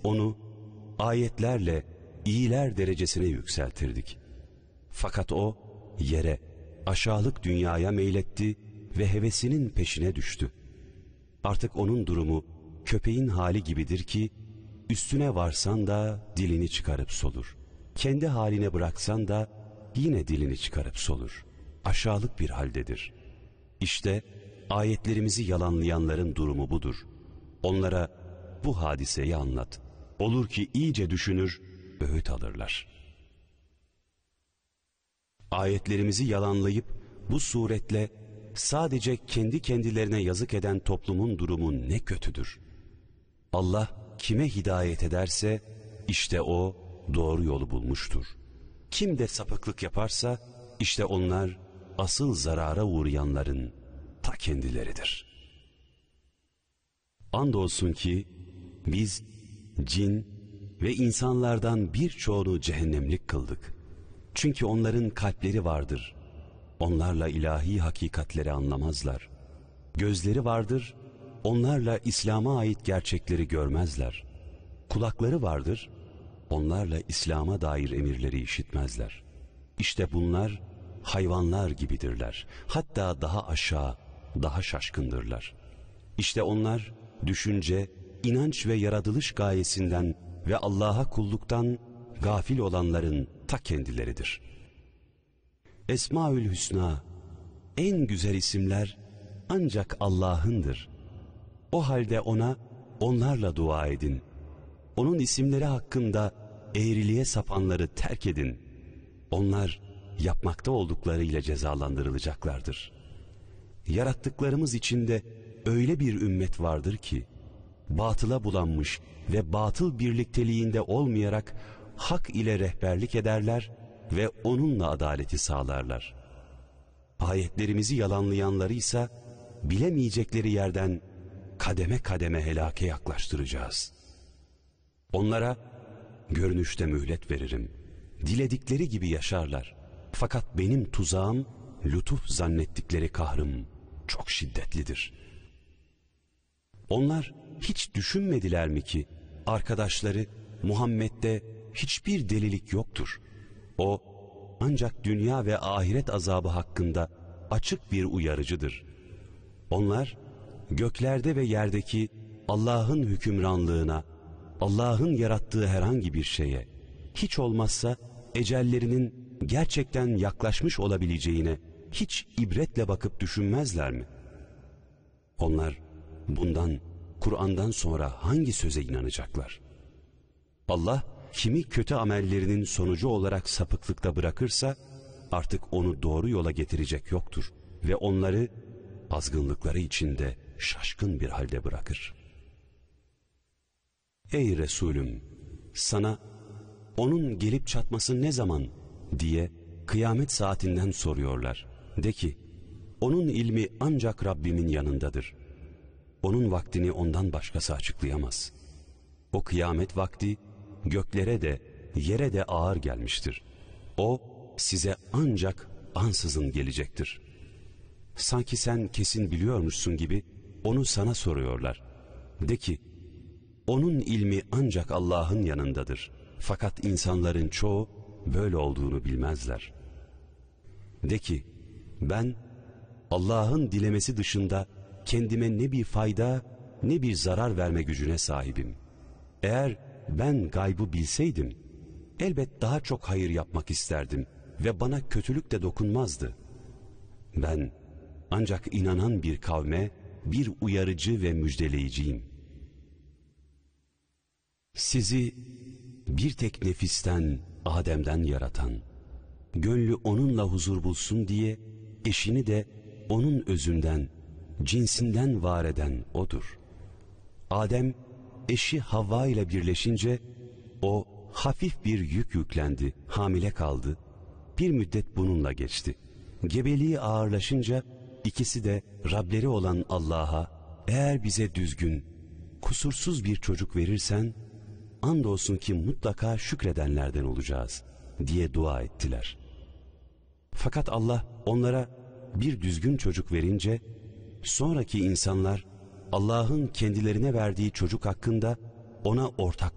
Onu ayetlerle iyiler derecesine yükseltirdik. Fakat o yere, aşağılık dünyaya meyletti ve hevesinin peşine düştü. Artık onun durumu köpeğin hali gibidir ki, üstüne varsan da dilini çıkarıp solur. Kendi haline bıraksan da yine dilini çıkarıp solur. Aşağılık bir haldedir. İşte ayetlerimizi yalanlayanların durumu budur. Onlara bu hadiseyi anlat. Olur ki iyice düşünür, öğüt alırlar. Ayetlerimizi yalanlayıp bu suretle sadece kendi kendilerine yazık eden toplumun durumu ne kötüdür. Allah kime hidayet ederse işte o doğru yolu bulmuştur. Kim de sapıklık yaparsa işte onlar asıl zarara uğrayanların ta kendileridir. Andolsun ki biz cin ve insanlardan birçoğunu cehennemlik kıldık. Çünkü onların kalpleri vardır. Onlarla ilahi hakikatleri anlamazlar. Gözleri vardır. Onlarla İslam'a ait gerçekleri görmezler. Kulakları vardır. Onlarla İslam'a dair emirleri işitmezler. İşte bunlar hayvanlar gibidirler. Hatta daha aşağı, daha şaşkındırlar. İşte onlar düşünce, inanç ve yaratılış gayesinden ve Allah'a kulluktan gafil olanların ta kendileridir. Esmaül Hüsna, en güzel isimler ancak Allah'ındır. O halde ona onlarla dua edin. Onun isimleri hakkında eğriliğe sapanları terk edin. Onlar yapmakta olduklarıyla cezalandırılacaklardır. Yarattıklarımız içinde öyle bir ümmet vardır ki, batıla bulanmış ve batıl birlikteliğinde olmayarak hak ile rehberlik ederler ve onunla adaleti sağlarlar. Ayetlerimizi yalanlayanları ise bilemeyecekleri yerden kademe kademe helake yaklaştıracağız. Onlara görünüşte mühlet veririm. Diledikleri gibi yaşarlar. Fakat benim tuzağım, lütuf zannettikleri kahrım çok şiddetlidir. Onlar hiç düşünmediler mi ki arkadaşları Muhammed'de hiçbir delilik yoktur. O ancak dünya ve ahiret azabı hakkında açık bir uyarıcıdır. Onlar göklerde ve yerdeki Allah'ın hükümranlığına, Allah'ın yarattığı herhangi bir şeye, hiç olmazsa ecellerinin gerçekten yaklaşmış olabileceğine hiç ibretle bakıp düşünmezler mi? Onlar bundan, Kur'an'dan sonra hangi söze inanacaklar? Allah kimi kötü amellerinin sonucu olarak sapıklıkta bırakırsa artık onu doğru yola getirecek yoktur ve onları azgınlıkları içinde şaşkın bir halde bırakır. Ey Resulüm, sana onun gelip çatması ne zaman diye kıyamet saatinden soruyorlar. De ki, onun ilmi ancak Rabbimin yanındadır. Onun vaktini ondan başkası açıklayamaz. O kıyamet vakti göklere de yere de ağır gelmiştir. O size ancak ansızın gelecektir. Sanki sen kesin biliyormuşsun gibi onu sana soruyorlar. De ki, onun ilmi ancak Allah'ın yanındadır. Fakat insanların çoğu böyle olduğunu bilmezler. De ki, ben Allah'ın dilemesi dışında kendime ne bir fayda ne bir zarar verme gücüne sahibim. Eğer ben gaybı bilseydim, elbet daha çok hayır yapmak isterdim ve bana kötülük de dokunmazdı. Ben ancak inanan bir kavme bir uyarıcı ve müjdeleyiciyim. Sizi bir tek nefisten, Adem'den yaratan, gönlü onunla huzur bulsun diye eşini de onun özünden, cinsinden var eden O'dur. Adem, eşi Havva ile birleşince o hafif bir yük yüklendi, hamile kaldı. Bir müddet bununla geçti. Gebeliği ağırlaşınca ikisi de Rableri olan Allah'a, eğer bize düzgün, kusursuz bir çocuk verirsen, andolsun ki mutlaka şükredenlerden olacağız diye dua ettiler. Fakat Allah onlara bir düzgün çocuk verince, sonraki insanlar Allah'ın kendilerine verdiği çocuk hakkında ona ortak